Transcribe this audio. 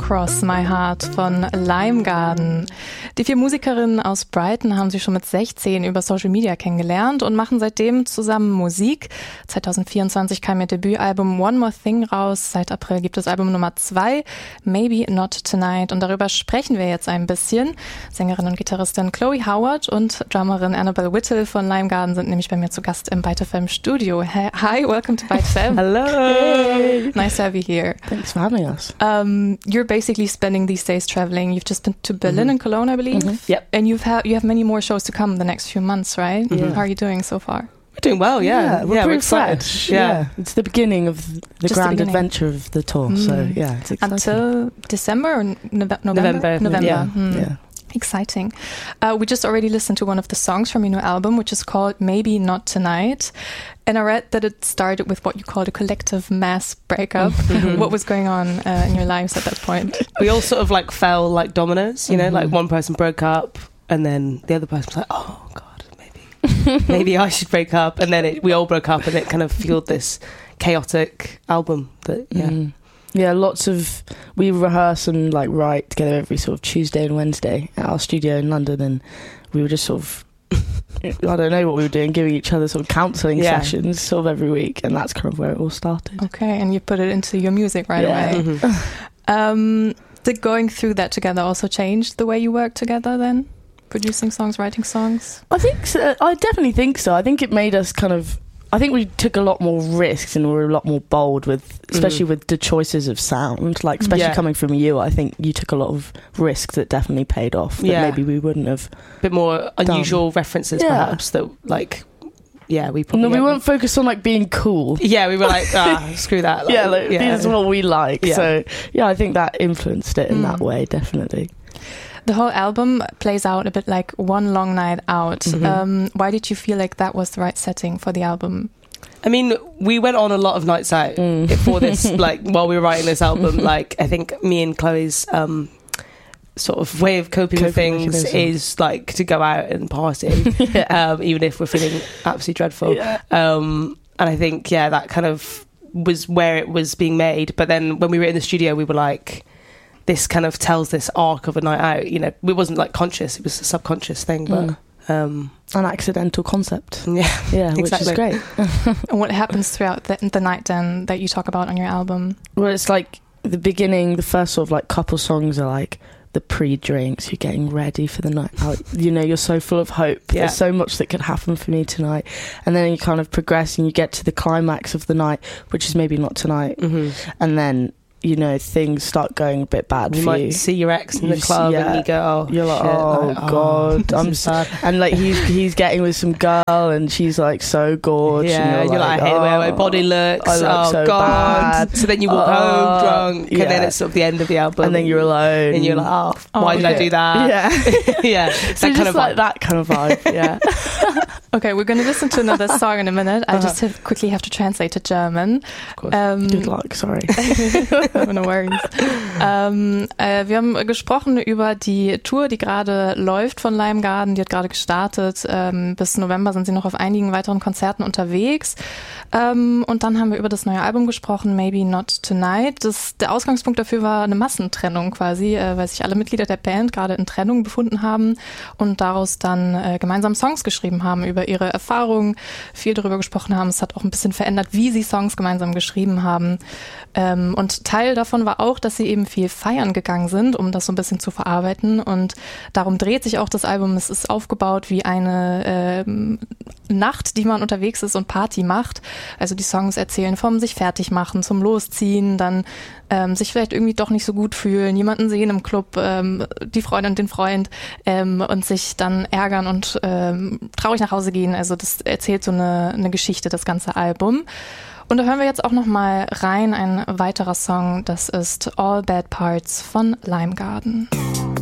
Cross My Heart von Lime Garden. Die 4 Musikerinnen aus Brighton haben sich schon mit 16 über Social Media kennengelernt und machen seitdem zusammen Musik. 2024 kam ihr Debütalbum One More Thing raus. Seit April gibt es Album Nummer 2, Maybe Not Tonight. Und darüber sprechen wir jetzt ein bisschen. Sängerin und Gitarristin Chloe Howard und Drummerin Annabelle Whittle von Lime Garden sind nämlich bei mir zu Gast im Byte FM Studio. Hi, welcome to Byte FM. Hello. Hey. Nice to have you here. Thanks for having us. You're basically spending these days traveling. You've just been to Berlin and Cologne, I believe. Yep. And you have many more shows to come the next few months, right? Yeah. How are you doing so far? We're doing well, yeah. We're excited. Fresh. Yeah. It's the beginning of the grand adventure of the tour. So, yeah, it's exciting. Until December or November. Yeah. Yeah. Exciting. We just already listened to one of the songs from your new album, which is called Maybe Not Tonight. And I read that it started with what you called a collective mass breakup. What was going on in your lives at that point? We all sort of like fell like dominoes, you know, like one person broke up and then the other person was like, oh God, maybe I should break up. And then we all broke up and it kind of fueled this chaotic album that, Yeah, we rehearse and like write together every sort of Tuesday and Wednesday at our studio in London, and we were just sort of, I don't know what we were doing, giving each other sort of counselling sessions sort of every week, and that's kind of where it all started. Okay, and you put it into your music right away. Did going through that together also change the way you work together then? Producing songs, writing songs? I think so. I definitely think so. I think it made us I think we took a lot more risks and were a lot more bold especially with the choices of sound. Like, especially coming from you, I think you took a lot of risks that definitely paid off. That maybe we wouldn't have. A bit more unusual references, perhaps. That we probably. No, we weren't focused on like being cool. Yeah, we were like, screw that. Like, this is what we like. Yeah. So I think that influenced it in that way, definitely. The whole album plays out a bit like one long night out. Why did you feel like that was the right setting for the album? I mean, we went on a lot of nights out for this, like, while we were writing this album. Like, I think me and Chloe's sort of way of coping with things is, like, to go out and party, even if we're feeling absolutely dreadful. Yeah. And I think, that kind of was where it was being made. But then when we were in the studio, we were like, this kind of tells this arc of a night out. You know, it wasn't like conscious; it was a subconscious thing, but an accidental concept. Yeah, which is great. And what happens throughout the night then that you talk about on your album? Well, it's like the beginning. The first sort of like couple songs are like the pre-drinks. You're getting ready for the night out. You know, you're so full of hope. There's so much that could happen for me tonight, and then you kind of progress and you get to the climax of the night, which is maybe not tonight, and then, you know, things start going a bit bad for you. You might see your ex in the club and you go, you're like, God, I'm sad. And like he's getting with some girl and she's like so gorgeous. Yeah, and you're like, I hate the way my body looks. I look so God. bad. So then you walk home drunk and then it's sort of the end of the album. And then you're alone. And you're like, why did I do that? Yeah. that So just kind of like that kind of vibe, yeah. Okay, we're going to listen to another song in a minute. I just quickly have to translate to German. Of course. Good luck, sorry. No worries. Wir haben gesprochen über die Tour, die gerade läuft von Lime Garden. Die hat gerade gestartet. Bis November sind sie noch auf einigen weiteren Konzerten unterwegs. Und dann haben wir über das neue Album gesprochen, Maybe Not Tonight. Der Ausgangspunkt dafür war eine Massentrennung quasi, weil sich alle Mitglieder der Band gerade in Trennung befunden haben und daraus dann gemeinsam Songs geschrieben haben über ihre Erfahrungen, viel darüber gesprochen haben. Es hat auch ein bisschen verändert, wie sie Songs gemeinsam geschrieben haben. Und Teil davon war auch, dass sie eben viel feiern gegangen sind, um das so ein bisschen zu verarbeiten. Und darum dreht sich auch das Album. Es ist aufgebaut wie eine Nacht, die man unterwegs ist und Party macht. Also die Songs erzählen vom sich fertig machen, zum Losziehen, dann sich vielleicht irgendwie doch nicht so gut fühlen, jemanden sehen im Club, die Freundin und den Freund und sich dann ärgern und traurig nach Hause gehen. Also das erzählt so eine Geschichte, das ganze Album. Und da hören wir jetzt auch noch mal rein, ein weiterer Song, das ist All Bad Parts von Lime Garden.